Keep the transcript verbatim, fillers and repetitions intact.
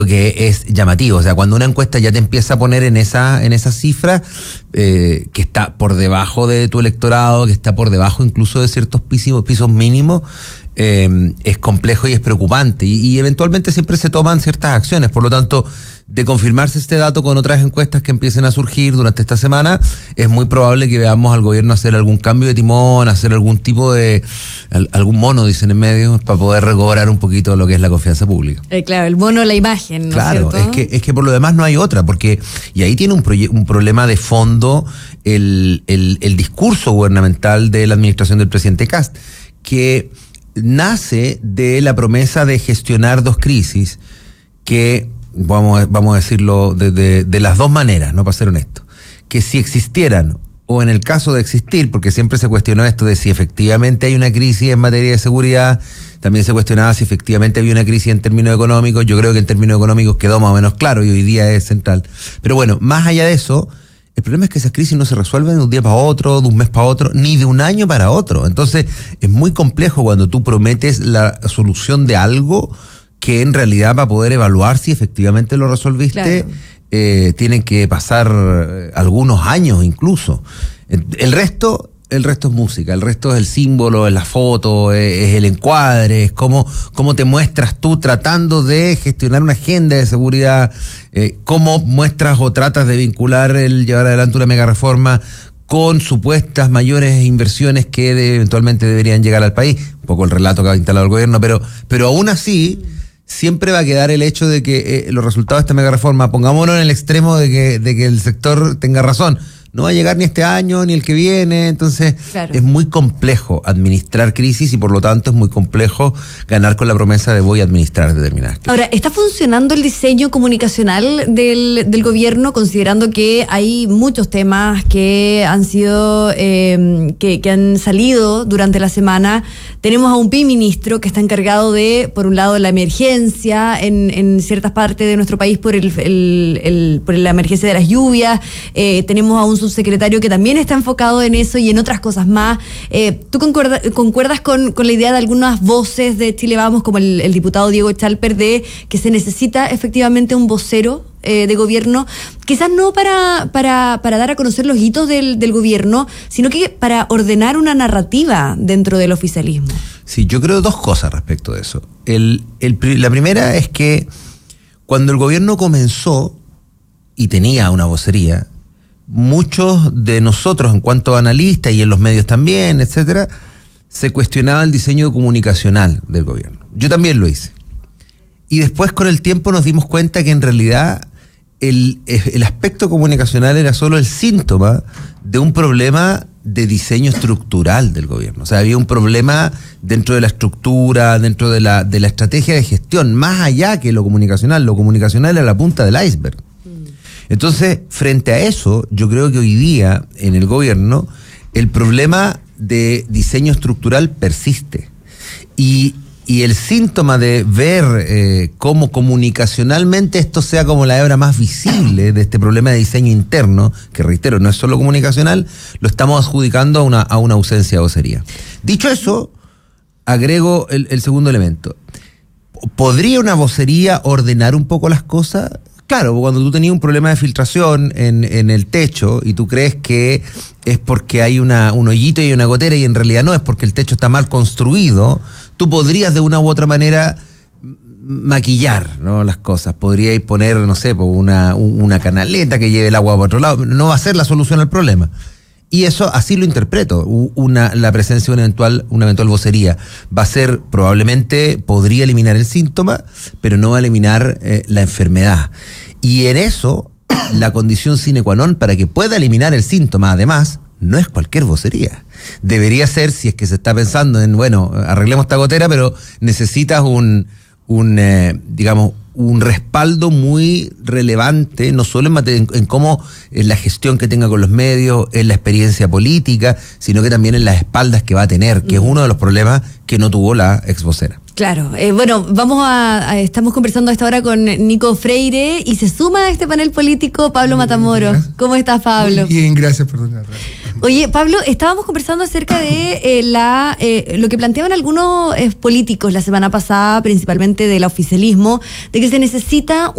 que es llamativo. O sea, cuando una encuesta ya te empieza a poner en esa, en esa cifra, eh, que está por debajo de tu electorado, que está por debajo incluso de ciertos pisos, pisos mínimos, eh, es complejo y es preocupante. Y, y eventualmente siempre se toman ciertas acciones. Por lo tanto, de confirmarse este dato con otras encuestas que empiecen a surgir durante esta semana, es muy probable que veamos al gobierno hacer algún cambio de timón, hacer algún tipo de, algún mono, dicen en medio, para poder recobrar un poquito lo que es la confianza pública. Eh, claro, el mono, la imagen, ¿no? Claro, es cierto? es que, es que por lo demás no hay otra, porque, y ahí tiene un, proye- un problema de fondo el, el, el discurso gubernamental de la administración del presidente Kast, que nace de la promesa de gestionar dos crisis que, vamos a, vamos a decirlo de, de, de las dos maneras, ¿no? Para ser honesto, que si existieran, o en el caso de existir, porque siempre se cuestionó esto de si efectivamente hay una crisis en materia de seguridad, también se cuestionaba si efectivamente había una crisis en términos económicos. Yo creo que en términos económicos quedó más o menos claro y hoy día es central. Pero bueno, más allá de eso, el problema es que esas crisis no se resuelven de un día para otro, de un mes para otro, ni de un año para otro. Entonces, es muy complejo cuando tú prometes la solución de algo que en realidad, para poder evaluar si efectivamente lo resolviste, claro, eh, tienen que pasar algunos años incluso. El resto... El resto es música, el resto es el símbolo, es la foto, es, es el encuadre, es cómo, cómo te muestras tú tratando de gestionar una agenda de seguridad, eh, cómo muestras o tratas de vincular el llevar adelante una mega reforma con supuestas mayores inversiones que de, eventualmente deberían llegar al país. Un poco el relato que ha instalado el gobierno, pero, pero aún así siempre va a quedar el hecho de que eh, los resultados de esta mega reforma, pongámonos en el extremo de que, de que el sector tenga razón, no va a llegar ni este año ni el que viene. Entonces, claro, es muy complejo administrar crisis y por lo tanto es muy complejo ganar con la promesa de voy a administrar determinadas crisis. Ahora, ¿está funcionando el diseño comunicacional del, del gobierno, considerando que hay muchos temas que han sido, eh, que, que han salido durante la semana? Tenemos a un viceministro que está encargado de, por un lado, la emergencia en, en ciertas partes de nuestro país por, el, el, el, por la emergencia de las lluvias. Eh, tenemos a un subsecretario que también está enfocado en eso y en otras cosas más. Eh, ¿Tú concuerda, concuerdas con, con la idea de algunas voces de Chile Vamos, como el, el diputado Diego Chalper, de que se necesita efectivamente un vocero eh, de gobierno, quizás no para, para, para dar a conocer los hitos del, del gobierno, sino que para ordenar una narrativa dentro del oficialismo? Sí, yo creo dos cosas respecto de eso. El, el, la primera es que cuando el gobierno comenzó y tenía una vocería, muchos de nosotros, en cuanto a analistas y en los medios también, etcétera, se cuestionaba el diseño comunicacional del gobierno. Yo también lo hice. Y después, con el tiempo, nos dimos cuenta que en realidad el, el aspecto comunicacional era solo el síntoma de un problema de diseño estructural del gobierno. O sea, había un problema dentro de la estructura, dentro de la, de la estrategia de gestión, más allá que lo comunicacional. Lo comunicacional era la punta del iceberg. Entonces, frente a eso, yo creo que hoy día en el gobierno el problema de diseño estructural persiste. Y, y el síntoma de ver eh, cómo comunicacionalmente esto sea como la hebra más visible de este problema de diseño interno, que reitero, no es solo comunicacional, lo estamos adjudicando a una, a una ausencia de vocería. Dicho eso, agrego el, el segundo elemento. ¿Podría una vocería ordenar un poco las cosas? Claro, cuando tú tenías un problema de filtración en, en el techo y tú crees que es porque hay una, un hoyito y una gotera y en realidad no, es porque el techo está mal construido, tú podrías de una u otra manera maquillar, ¿no?, las cosas. Podríais poner, no sé, una, una canaleta que lleve el agua para otro lado. No va a ser la solución al problema. Y eso, así lo interpreto, una, la presencia de una eventual, una eventual vocería. Va a ser, probablemente, podría eliminar el síntoma, pero no va a eliminar eh, la enfermedad. Y en eso, la condición sine qua non para que pueda eliminar el síntoma, además, no es cualquier vocería. Debería ser, si es que se está pensando en, bueno, arreglemos esta gotera, pero necesitas un, un eh, digamos, un respaldo muy relevante, no solo en, materia, en, en cómo en la gestión que tenga con los medios, en la experiencia política, sino que también en las espaldas que va a tener, que es uno de los problemas que no tuvo la ex vocera. Claro, eh, bueno, vamos a, a estamos conversando a esta hora con Nico Freire y se suma a este panel político Pablo Matamoros. ¿Cómo estás, Pablo? Muy bien, gracias por donar. Oye, Pablo, estábamos conversando acerca de eh, la eh, lo que planteaban algunos eh, políticos la semana pasada, principalmente del oficialismo, de que se necesita